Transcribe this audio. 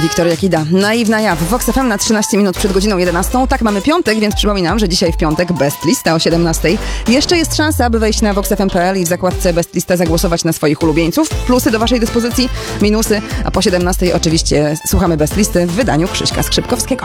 Wiktoria Kida, Naiwna ja w Vox FM na 13 minut przed godziną 11. Tak, mamy piątek, więc przypominam, że dzisiaj w piątek Best Lista o 17. Jeszcze jest szansa, aby wejść na voxfm.pl i w zakładce Best Lista zagłosować na swoich ulubieńców. Plusy do waszej dyspozycji, minusy, a po 17 oczywiście słuchamy Best Listy w wydaniu Krzyśka Skrzypkowskiego.